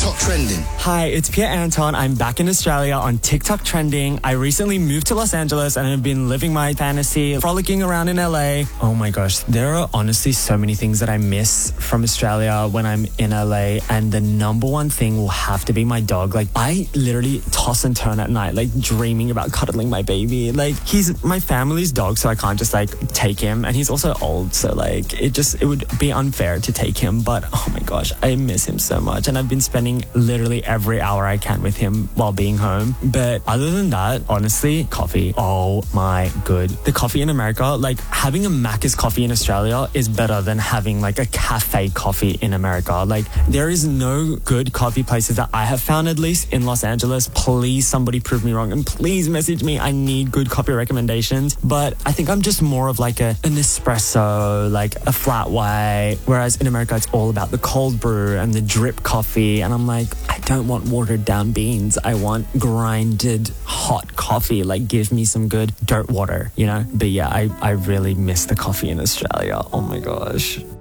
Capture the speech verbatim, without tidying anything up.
TikTok Trending. Hi, it's Pierre Anton. I'm back in Australia on TikTok Trending. I recently moved to Los Angeles and I've been living my fantasy, frolicking around in L A. Oh my gosh, there are honestly so many things that I miss from Australia when I'm in L A, and the number one thing will have to be my dog. Like, I literally toss and turn at night, like dreaming about cuddling my baby. Like, he's my family's dog, so I can't just like take him, and he's also old, so like it just it would be unfair to take him. But oh my gosh, I miss him so much, and I've been spending literally every hour I can with him while being home. But other than that, honestly, coffee. Oh my good. The coffee in America, like having a Macca's coffee in Australia is better than having like a cafe coffee in America. Like, there is no good coffee places that I have found, at least in Los Angeles. Please, somebody prove me wrong, and please message me. I need good coffee recommendations. But I think I'm just more of like a, an espresso, like a flat white, whereas in America it's all about the cold brew and the drip coffee, and I'm like, I don't want watered down beans. I want grinded hot coffee. Like, give me some good dirt water, you know? But yeah, I, I really miss the coffee in Australia. Oh my gosh.